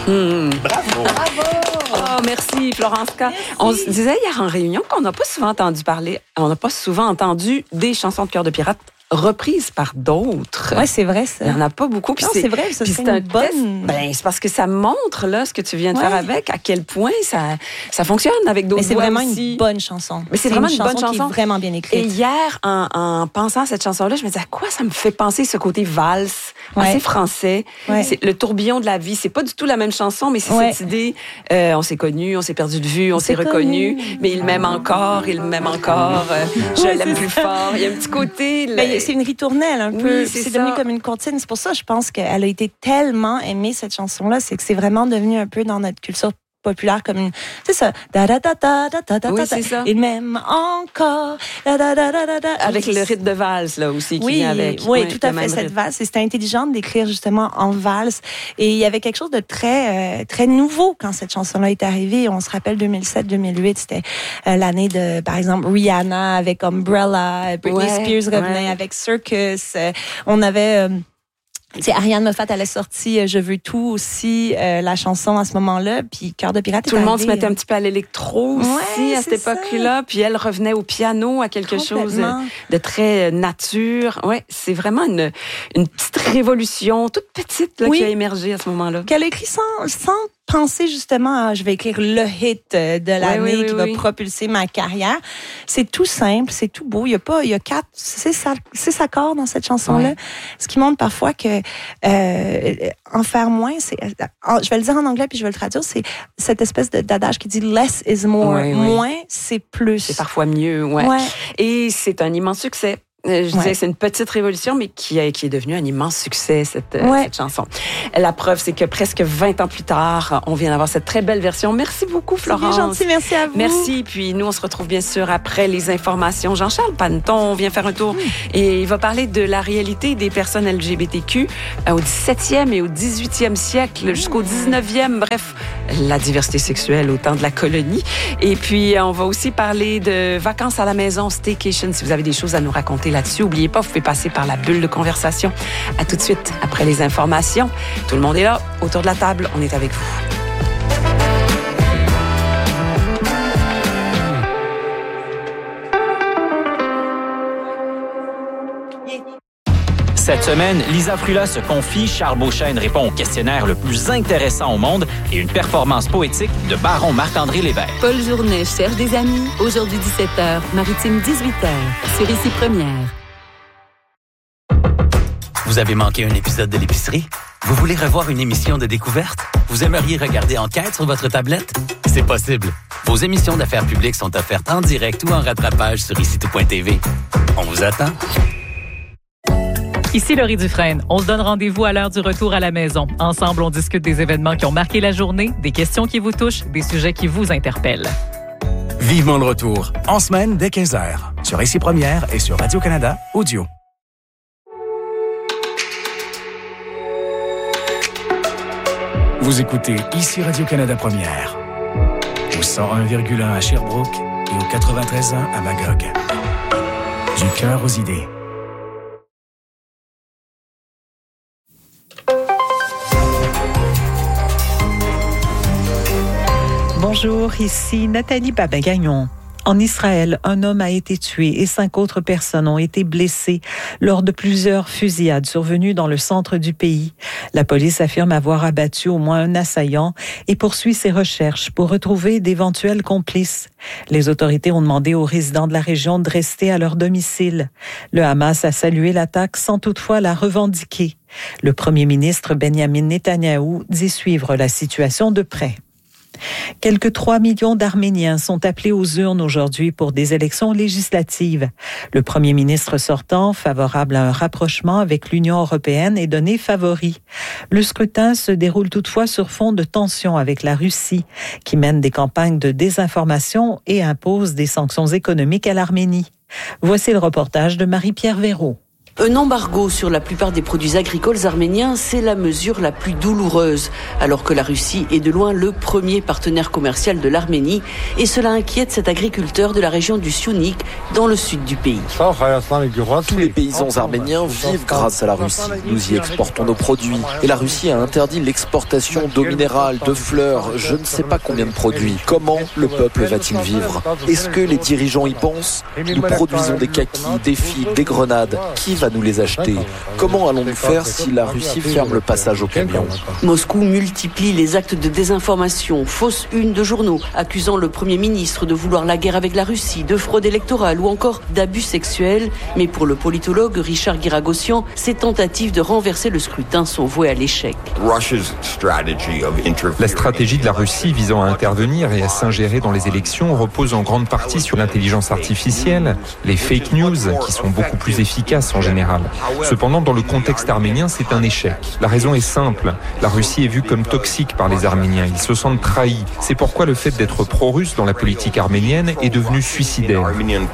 Bravo! Oh, merci, Florence K. Merci. On se disait hier en réunion qu'on n'a pas souvent entendu des chansons de Cœur de pirate reprises par d'autres. Oui, c'est vrai, ça. Il n'y en a pas beaucoup. Non, c'est vrai, ça serait une bonne... c'est parce que ça montre, là, ce que tu viens de faire avec, à quel point ça fonctionne avec d'autres voix. Mais c'est vraiment aussi. une bonne chanson. Mais c'est vraiment une bonne chanson. Qui est vraiment bien écrite. Et hier, en pensant à cette chanson-là, je me disais, à quoi ça me fait penser, ce côté valse, assez français. C'est le tourbillon de la vie. C'est pas du tout la même chanson, mais c'est cette idée, on s'est connus, on s'est perdu de vue, on s'est reconnus, mais il m'aime encore, je l'aime plus fort. Il y a un petit côté... C'est une ritournelle un peu. Oui, c'est devenu comme une comptine. C'est pour ça, je pense qu'elle a été tellement aimée, cette chanson-là. C'est que c'est vraiment devenu un peu dans notre culture populaire comme une... C'est ça. Oui, c'est ça. Et même encore... Avec le rythme de valse, là, aussi, qui vient avec. Oui, tout à fait, cette valse. Et c'était intelligent d'écrire, justement, en valse. Et il y avait quelque chose de très, très nouveau quand cette chanson-là est arrivée. On se rappelle 2007-2008, c'était l'année de, par exemple, Rihanna avec Umbrella, Britney Spears revenait avec Circus. On avait... Ariane Moffat, elle a sorti Je veux tout aussi, la chanson à ce moment-là, puis Cœur de pirate. Tout le monde se mettait un petit peu à l'électro aussi à cette époque-là, puis elle revenait au piano, à quelque chose de très nature. Ouais, c'est vraiment une petite révolution, toute petite, là, qui a émergé à ce moment-là. Qu'elle a écrit sans penser justement à je vais écrire le hit de l'année qui va propulser ma carrière. C'est tout simple, c'est tout beau. Il y a 6 accords dans cette chanson-là. Ce qui montre parfois que en faire moins, je vais le dire en anglais puis je vais le traduire, c'est cette espèce d'adage qui dit less is more. Moins, c'est plus. C'est parfois mieux, Et c'est un immense succès. Je disais, c'est une petite révolution, mais qui est devenue un immense succès, cette chanson. La preuve, c'est que presque 20 ans plus tard, on vient d'avoir cette très belle version. Merci beaucoup, Florence. C'est bien gentil, merci à vous. Merci. Puis nous, on se retrouve bien sûr après les informations. Jean-Charles Panneton vient faire un tour et il va parler de la réalité des personnes LGBTQ au 17e et au 18e siècle, jusqu'au 19e. Bref, la diversité sexuelle au temps de la colonie. Et puis, on va aussi parler de vacances à la maison, staycation. Si vous avez des choses à nous raconter là-dessus, n'oubliez pas, vous pouvez passer par la bulle de conversation. À tout de suite, après les informations. Tout le monde est là, autour de la table, on est avec vous. Cette semaine, Lisa Frula se confie, Charles Beauchesne répond au questionnaire le plus intéressant au monde et une performance poétique de baron Marc-André Lévesque. Paul Journet cherche des amis. Aujourd'hui 17h, Maritime 18h, sur Ici Première. Vous avez manqué un épisode de l'épicerie? Vous voulez revoir une émission de découverte? Vous aimeriez regarder Enquête sur votre tablette? C'est possible. Vos émissions d'affaires publiques sont offertes en direct ou en rattrapage sur icitout.tv. On vous attend. Ici Laurie Dufresne. On se donne rendez-vous à l'heure du retour à la maison. Ensemble, on discute des événements qui ont marqué la journée, des questions qui vous touchent, des sujets qui vous interpellent. Vivement le retour, en semaine dès 15h, sur Ici Première et sur Radio-Canada Audio. Vous écoutez Ici Radio-Canada Première, au 101,1 à Sherbrooke et au 93.1 à Magog. Du cœur aux idées. Bonjour, ici Nathalie Babin-Gagnon. En Israël, un homme a été tué et 5 autres personnes ont été blessées lors de plusieurs fusillades survenues dans le centre du pays. La police affirme avoir abattu au moins un assaillant et poursuit ses recherches pour retrouver d'éventuels complices. Les autorités ont demandé aux résidents de la région de rester à leur domicile. Le Hamas a salué l'attaque sans toutefois la revendiquer. Le premier ministre Benjamin Netanyahou dit suivre la situation de près. Quelques 3 millions d'Arméniens sont appelés aux urnes aujourd'hui pour des élections législatives. Le premier ministre sortant, favorable à un rapprochement avec l'Union européenne, est donné favori. Le scrutin se déroule toutefois sur fond de tensions avec la Russie, qui mène des campagnes de désinformation et impose des sanctions économiques à l'Arménie. Voici le reportage de Marie-Pierre Véraud. Un embargo sur la plupart des produits agricoles arméniens, c'est la mesure la plus douloureuse, alors que la Russie est de loin le premier partenaire commercial de l'Arménie, et cela inquiète cet agriculteur de la région du Syunik, dans le sud du pays. Tous les paysans arméniens vivent grâce à la Russie. Nous y exportons nos produits, et la Russie a interdit l'exportation d'eau minérale, de fleurs, je ne sais pas combien de produits. Comment le peuple va-t-il vivre? Est-ce que les dirigeants y pensent? Nous produisons des kakis, des fibres, des grenades. Qui va nous les acheter? Comment allons-nous faire si la Russie ferme le passage aux camions? Moscou multiplie les actes de désinformation, fausses unes de journaux, accusant le Premier ministre de vouloir la guerre avec la Russie, de fraude électorale ou encore d'abus sexuels. Mais pour le politologue Richard Guiragossian, ces tentatives de renverser le scrutin sont vouées à l'échec. La stratégie de la Russie visant à intervenir et à s'ingérer dans les élections repose en grande partie sur l'intelligence artificielle, les fake news, qui sont beaucoup plus efficaces en général. Cependant, dans le contexte arménien, c'est un échec. La raison est simple. La Russie est vue comme toxique par les Arméniens. Ils se sentent trahis. C'est pourquoi le fait d'être pro-russe dans la politique arménienne est devenu suicidaire.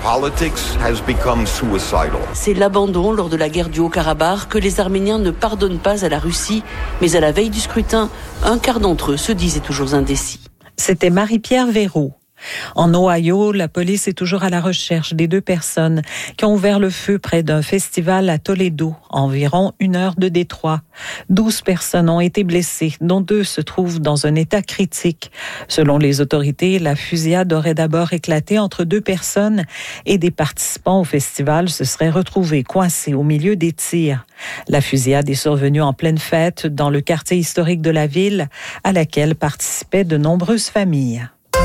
C'est l'abandon lors de la guerre du Haut-Karabakh que les Arméniens ne pardonnent pas à la Russie. Mais à la veille du scrutin, un quart d'entre eux se disaient toujours indécis. C'était Marie-Pierre Véraud. En Ohio, la police est toujours à la recherche des 2 personnes qui ont ouvert le feu près d'un festival à Toledo, à environ 1 heure de Détroit. 12 personnes ont été blessées, dont 2 se trouvent dans un état critique. Selon les autorités, la fusillade aurait d'abord éclaté entre 2 personnes et des participants au festival se seraient retrouvés coincés au milieu des tirs. La fusillade est survenue en pleine fête dans le quartier historique de la ville, à laquelle participaient de nombreuses familles.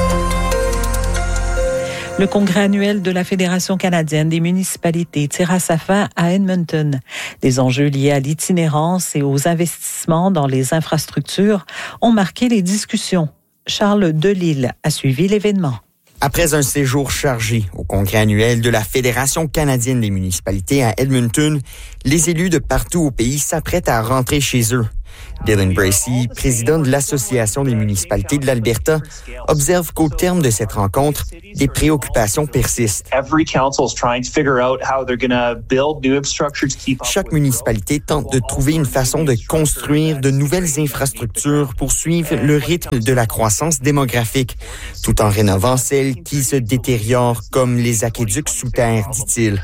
Le congrès annuel de la Fédération canadienne des municipalités tire à sa fin à Edmonton. Des enjeux liés à l'itinérance et aux investissements dans les infrastructures ont marqué les discussions. Charles Delisle a suivi l'événement. Après un séjour chargé au congrès annuel de la Fédération canadienne des municipalités à Edmonton, les élus de partout au pays s'apprêtent à rentrer chez eux. Dylan Bracey, président de l'Association des municipalités de l'Alberta, observe qu'au terme de cette rencontre, des préoccupations persistent. Chaque municipalité tente de trouver une façon de construire de nouvelles infrastructures pour suivre le rythme de la croissance démographique, tout en rénovant celles qui se détériorent, comme les aqueducs sous terre, dit-il.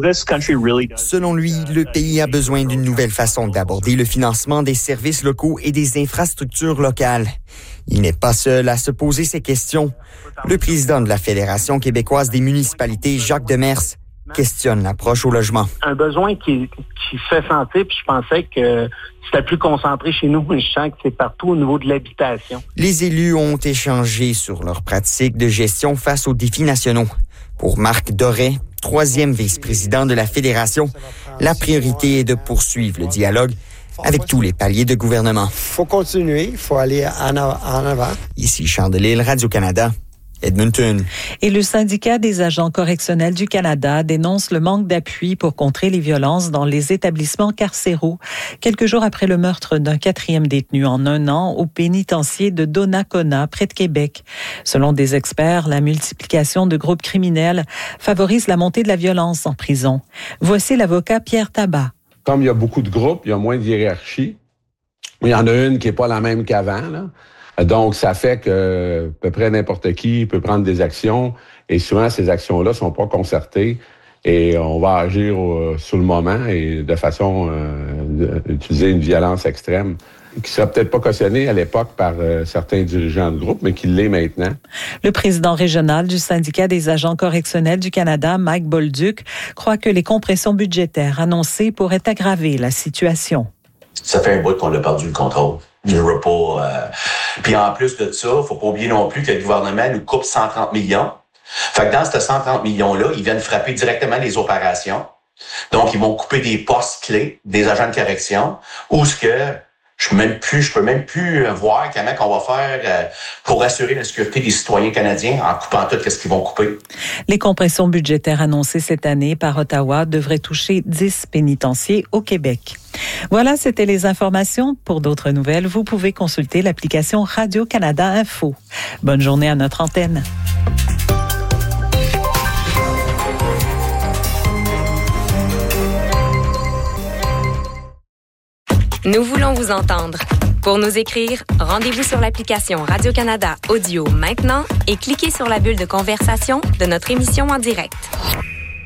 Selon lui, le pays a besoin d'une nouvelle façon d'aborder le financement des services locaux et des infrastructures locales. Il n'est pas seul à se poser ces questions. Le président de la Fédération québécoise des municipalités, Jacques Demers, questionne l'approche au logement. Un besoin qui se fait sentir, puis je pensais que c'était plus concentré chez nous, mais je sens que c'est partout au niveau de l'habitation. Les élus ont échangé sur leurs pratiques de gestion face aux défis nationaux. Pour Marc Doré, 3e vice-président de la Fédération, la priorité est de poursuivre le dialogue avec tous les paliers de gouvernement. Faut continuer, il faut aller en avant. Ici Charles Delisle, Radio-Canada, Edmonton. Et le syndicat des agents correctionnels du Canada dénonce le manque d'appui pour contrer les violences dans les établissements carcéraux, quelques jours après le meurtre d'un 4e détenu en 1 an au pénitencier de Donnacona, près de Québec. Selon des experts, la multiplication de groupes criminels favorise la montée de la violence en prison. Voici l'avocat Pierre Tabat. Comme il y a beaucoup de groupes, il y a moins de hiérarchie. Il y en a une qui n'est pas la même qu'avant, là. Donc, ça fait que à peu près n'importe qui peut prendre des actions et souvent, ces actions-là ne sont pas concertées et on va agir sur le moment et de façon d'utiliser une violence extrême qui ne serait peut-être pas cautionnée à l'époque par certains dirigeants de groupe, mais qui l'est maintenant. Le président régional du syndicat des agents correctionnels du Canada, Mike Bolduc, croit que les compressions budgétaires annoncées pourraient aggraver la situation. Ça fait un bout qu'on a perdu le contrôle du repos. Puis en plus de ça, il ne faut pas oublier non plus que le gouvernement nous coupe 130 millions. Fait que dans ces 130 millions-là, ils viennent frapper directement les opérations. Donc, ils vont couper des postes clés des agents de correction ou ce que je peux même plus voir comment on va faire pour assurer la sécurité des citoyens canadiens en coupant tout ce qu'ils vont couper. Les compressions budgétaires annoncées cette année par Ottawa devraient toucher 10 pénitenciers au Québec. Voilà, c'était les informations. Pour d'autres nouvelles, vous pouvez consulter l'application Radio-Canada Info. Bonne journée à notre antenne. Nous voulons vous entendre. Pour nous écrire, rendez-vous sur l'application Radio-Canada Audio maintenant et cliquez sur la bulle de conversation de notre émission en direct.